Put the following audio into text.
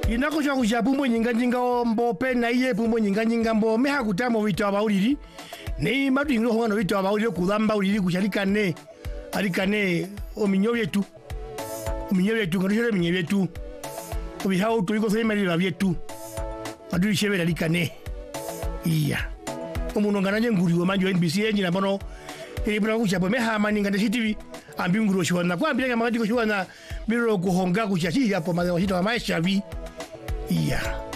Inako chwa kuchapumo nyinga mbo pena iye pumo nyinga mbo meha kutamo wito abauliri. Nei matu ingro hono wito abauliri kudamba uliri kushalikane. Alikane ominyo byetu. Ominyo byetu ngorishore minyo byetu. Obihao tuliko sema lira byetu. Adu shebera alikane. Iya. Omuno nganaje nguriwe manjo NBC enjina bono. Ibuna kuchapo meha maninga de TV. Ambi nguro shwana kwa ambira magati ko shwana biro kuhonga kuchachi hapo maisha vi. Yeah.